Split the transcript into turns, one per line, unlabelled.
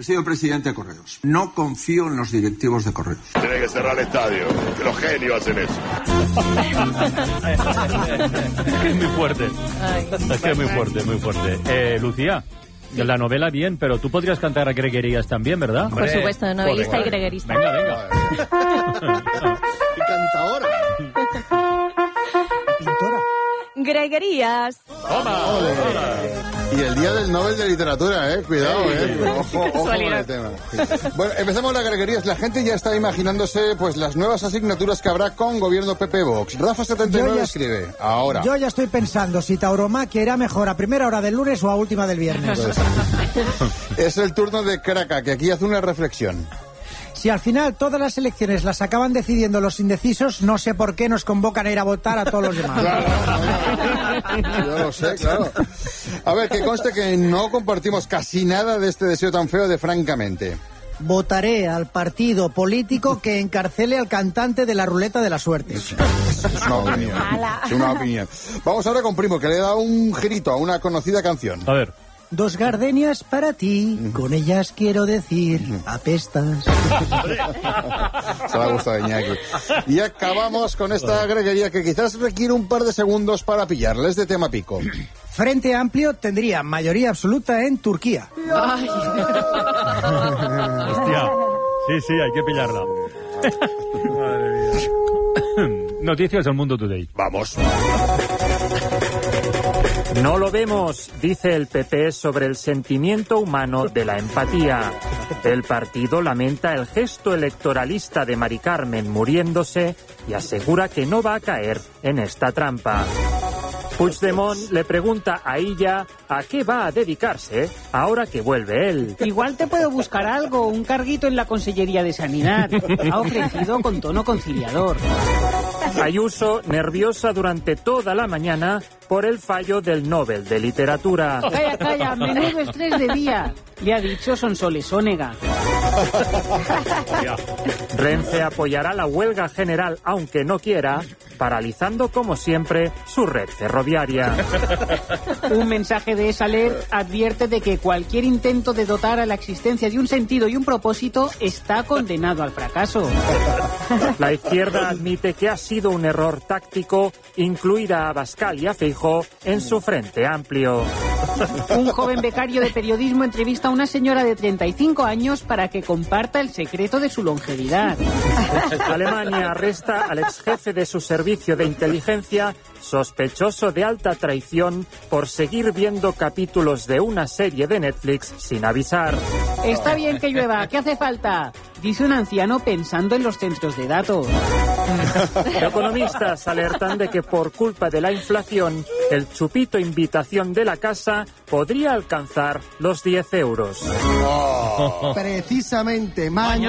He sido presidente de Correos. No confío en los directivos de Correos.
Tiene que cerrar el estadio, que los genios hacen eso.
Es muy fuerte. Es que es muy fuerte, muy fuerte. Lucía, la novela bien, pero tú podrías cantar a greguerías también, ¿verdad?
Por supuesto, novelista y greguerista.
Venga, venga.
¿Qué cantadora? ¿Pintora?
Greguerías.
¡Toma!
Y el día del Nobel de Literatura, cuidado, ojo con el tema. Bueno, empezamos las greguerías. La gente ya está imaginándose pues las nuevas asignaturas que habrá con gobierno PP Vox. Rafa79 escribe, ahora.
Yo ya estoy pensando si tauromaquia irá mejor a primera hora del lunes o a última del viernes.
Es el turno de Craca, que aquí hace una reflexión.
Si al final todas las elecciones las acaban decidiendo los indecisos, no sé por qué nos convocan a ir a votar a todos los demás.
Claro, yo lo sé, claro. A ver, que conste que no compartimos casi nada de este deseo tan feo de francamente.
Votaré al partido político que encarcele al cantante de la ruleta de la suerte.
Es una opinión. Es una opinión. Vamos ahora con Primo, que le da un girito a una conocida canción.
A ver.
2 gardenias para ti, con ellas quiero decir, apestas.
Se le ha gustado a Iñaki. Y acabamos con esta greguería que quizás requiere un par de segundos para pillarles de tema pico.
Frente Amplio tendría mayoría absoluta en Turquía.
Hostia. Sí, hay que pillarla. Madre mía. Noticias del Mundo Today.
Vamos.
No lo vemos, dice el PP sobre el sentimiento humano de la empatía. El partido lamenta el gesto electoralista de Mari Carmen muriéndose y asegura que no va a caer en esta trampa. Puigdemont le pregunta a Illa a qué va a dedicarse ahora que vuelve él.
Igual te puedo buscar algo, un carguito en la Consellería de Sanidad. Ha ofrecido con tono conciliador.
Ayuso, nerviosa durante toda la mañana por el fallo del Nobel de Literatura.
Calla, menudo estrés de día. Le ha dicho Sonsoles Ónega.
Renfe apoyará la huelga general, aunque no quiera, paralizando como siempre su red ferroviaria.
Un mensaje de Saler advierte de que cualquier intento de dotar a la existencia de un sentido y un propósito está condenado al fracaso.
La izquierda admite que ha sido un error táctico incluir a Abascal y a Feijóo en su Frente Amplio.
Un joven becario de periodismo entrevista a una señora de 35 años para que comparta el secreto de su longevidad.
Alemania arresta al ex jefe de su servicio de inteligencia, sospechoso de alta traición por seguir viendo capítulos de una serie de Netflix sin avisar.
Está bien que llueva, ¿qué hace falta? Dice un anciano pensando en los centros de datos.
Economistas alertan de que por culpa de la inflación, el chupito invitación de la casa podría alcanzar los 10 euros.
Oh.
Precisamente mañana